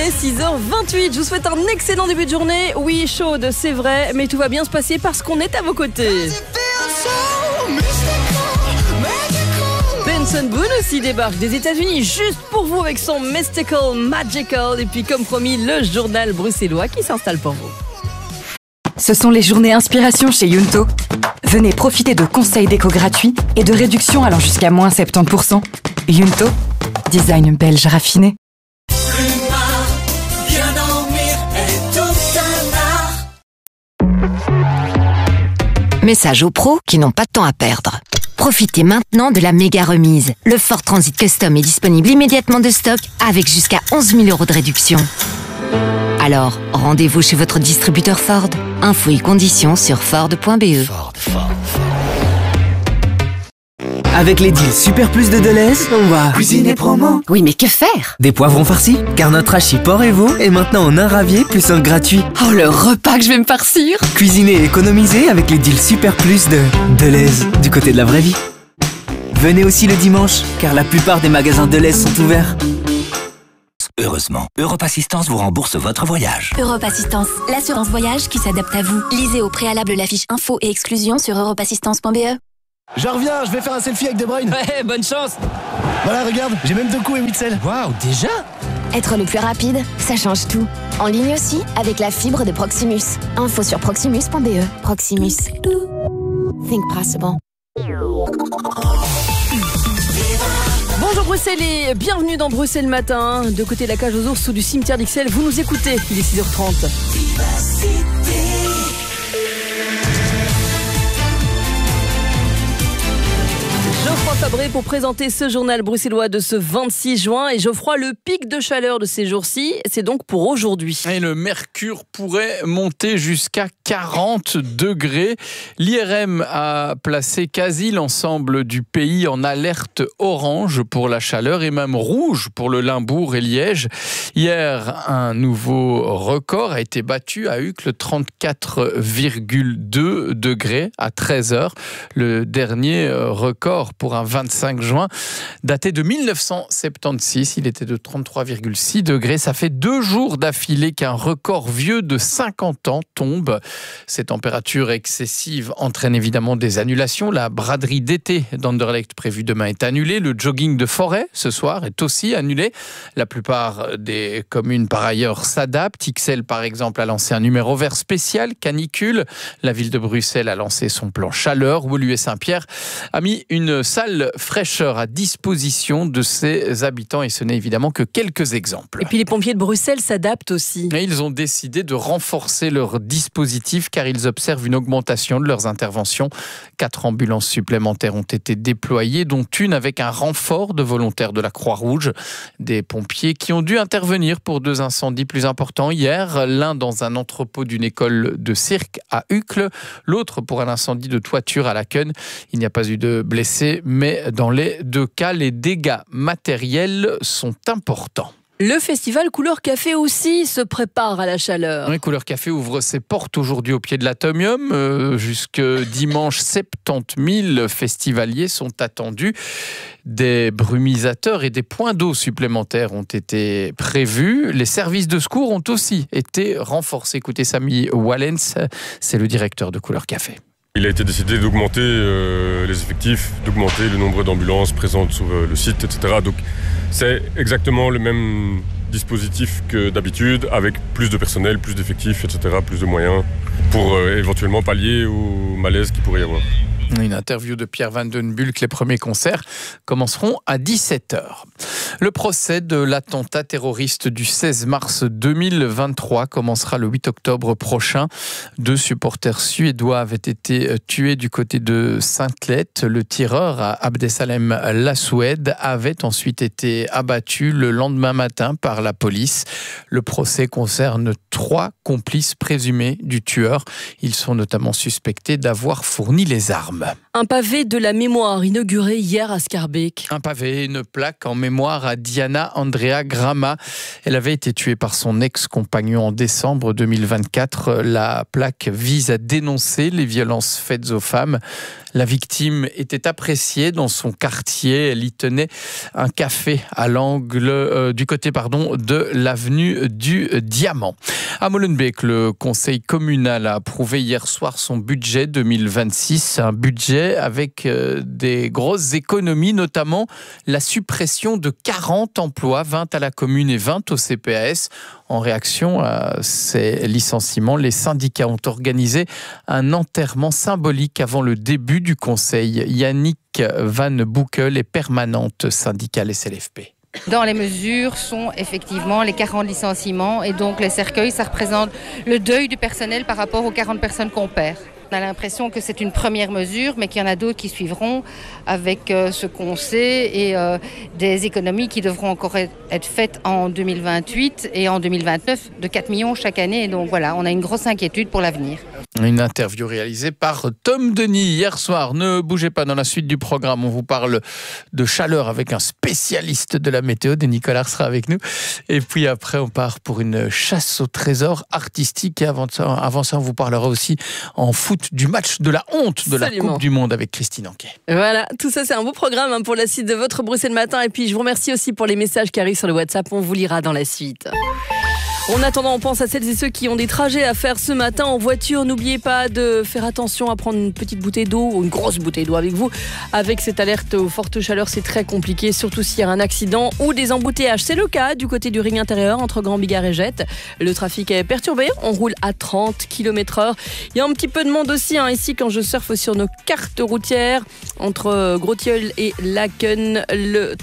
est 6h28. Je vous souhaite un excellent début de journée. Oui, chaude, c'est vrai, mais tout va bien se passer parce qu'on est à vos côtés. Benson Boone aussi débarque des États-Unis juste pour vous avec son Mystical Magical. Et puis, comme promis, le journal bruxellois qui s'installe pour vous. Ce sont les journées inspiration chez Yunto. Venez profiter de conseils déco gratuits et de réductions allant jusqu'à moins 70%. Yunto, design belge raffiné. Message aux pros qui n'ont pas de temps à perdre. Profitez maintenant de la méga remise. Le Ford Transit Custom est disponible immédiatement de stock avec jusqu'à 11 000 € de réduction. Alors, rendez-vous chez votre distributeur Ford. Infos et conditions sur Ford.be. Avec les deals Super Plus de Deleuze, on va cuisiner promo. Oui, mais que faire? Des poivrons farcis, car notre hachis porc et veau est maintenant en un ravier plus un gratuit. Oh, le repas que je vais me farcir! Cuisiner et économiser avec les deals Super Plus de Deleuze, du côté de la vraie vie. Venez aussi le dimanche, car la plupart des magasins Deleuze sont ouverts. Heureusement, Europe Assistance vous rembourse votre voyage. Europe Assistance, l'assurance voyage qui s'adapte à vous. Lisez au préalable la fiche info et exclusion sur europeassistance.be. Je reviens, je vais faire un selfie avec De Bruyne. Ouais, bonne chance. Voilà, regarde, j'ai même 2 coups et 8 selles. Waouh, déjà? Être le plus rapide, ça change tout. En ligne aussi, avec la fibre de Proximus. Info sur proximus.be. Proximus. Think possible. Bonjour Bruxelles et bienvenue dans Bruxelles Matin. De côté de la cage aux ours ou du cimetière d'Ixelles, vous nous écoutez. Il est 6h30. Geoffroy Fabré pour présenter ce journal bruxellois de ce 26 juin. Et Geoffroy, le pic de chaleur de ces jours-ci, c'est donc pour aujourd'hui. Et le mercure pourrait monter jusqu'à 40 degrés. L'IRM a placé quasi l'ensemble du pays en alerte orange pour la chaleur et même rouge pour le Limbourg et Liège. Hier, un nouveau record a été battu à Uccle, 34,2 degrés à 13h. Le dernier record pour un 25 juin daté de 1976. Il était de 33,6 degrés. Ça fait 2 jours d'affilée qu'un record vieux de 50 ans tombe. Ces températures excessives entraînent évidemment des annulations. La braderie d'été d'Anderlecht prévue demain est annulée. Le jogging de forêt ce soir est aussi annulé. La plupart des communes par ailleurs s'adaptent. Ixelles par exemple a lancé un numéro vert spécial canicule. La ville de Bruxelles a lancé son plan chaleur. Woluwe Saint-Pierre a mis une salle fraîcheur à disposition de ses habitants et ce n'est évidemment que quelques exemples. Et puis les pompiers de Bruxelles s'adaptent aussi. Et ils ont décidé de renforcer leur dispositif car ils observent une augmentation de leurs interventions. 4 ambulances supplémentaires ont été déployées, dont une avec un renfort de volontaires de la Croix-Rouge. Des pompiers qui ont dû intervenir pour 2 incendies plus importants hier. L'un dans un entrepôt d'une école de cirque à Uccle, l'autre pour un incendie de toiture à Laken. Il n'y a pas eu de blessés, mais dans les 2 cas, les dégâts matériels sont importants. Le festival Couleur Café aussi se prépare à la chaleur. Oui, Couleur Café ouvre ses portes aujourd'hui au pied de l'Atomium. Jusque dimanche, 70 000 festivaliers sont attendus. Des brumisateurs et des points d'eau supplémentaires ont été prévus. Les services de secours ont aussi été renforcés. Écoutez, Samy Wallens, c'est le directeur de Couleur Café. Il a été décidé d'augmenter les effectifs, d'augmenter le nombre d'ambulances présentes sur le site, etc. Donc c'est exactement le même dispositif que d'habitude, avec plus de personnel, plus d'effectifs, etc., plus de moyens, pour éventuellement pallier au malaise qu'il pourrait y avoir. Une interview de Pierre Van Den Bulck. Les premiers concerts commenceront à 17h. Le procès de l'attentat terroriste du 16 mars 2023 commencera le 8 octobre prochain. 2 supporters suédois avaient été tués du côté de Saint-Leth. Le tireur, Abdesalem Lassoued, avait ensuite été abattu le lendemain matin par la police. Le procès concerne 3 complices présumés du tueur. Ils sont notamment suspectés d'avoir fourni les armes. Un pavé de la mémoire inauguré hier à Schaerbeek. Un pavé, une plaque en mémoire à Diana Andrea Grama. Elle avait été tuée par son ex-compagnon en décembre 2024. La plaque vise à dénoncer les violences faites aux femmes. La victime était appréciée dans son quartier. Elle y tenait un café à l'angle du côté de l'avenue du Diamant. À Molenbeek, le conseil communal a approuvé hier soir son budget 2026. Un budget avec des grosses économies, notamment la suppression de 40 emplois, 20 à la commune et 20 au CPAS. En réaction à ces licenciements, les syndicats ont organisé un enterrement symbolique avant le début du conseil. Yannick Van Boekel est permanente syndicale SLFP. Dans les mesures sont effectivement les 40 licenciements et donc les cercueils, ça représente le deuil du personnel par rapport aux 40 personnes qu'on perd. On a l'impression que c'est une première mesure, mais qu'il y en a d'autres qui suivront avec ce qu'on sait et des économies qui devront encore être faites en 2028 et en 2029 de 4 millions chaque année. Et donc voilà, on a une grosse inquiétude pour l'avenir. Une interview réalisée par Tom Denis hier soir. Ne bougez pas, dans la suite du programme. On vous parle de chaleur avec un spécialiste de la météo. Denis Collard sera avec nous. Et puis après, on part pour une chasse au trésor artistique. Et avant ça, on vous parlera aussi en foot du match de la honte de la Coupe du Monde avec Christine Anquet. Voilà, tout ça c'est un beau programme pour la suite de votre Bruxelles Matin. Et puis je vous remercie aussi pour les messages qui arrivent sur le WhatsApp. On vous lira dans la suite. En attendant, on pense à celles et ceux qui ont des trajets à faire ce matin en voiture. N'oubliez pas de faire attention à prendre une petite bouteille d'eau ou une grosse bouteille d'eau avec vous. Avec cette alerte aux fortes chaleurs, c'est très compliqué, surtout s'il y a un accident ou des embouteillages. C'est le cas du côté du ring intérieur entre Grand-Bigard et Jette. Le trafic est perturbé, on roule à 30 km/h. Il y a un petit peu de monde aussi ici quand je surfe sur nos cartes routières entre Grotilleul et Laken. Le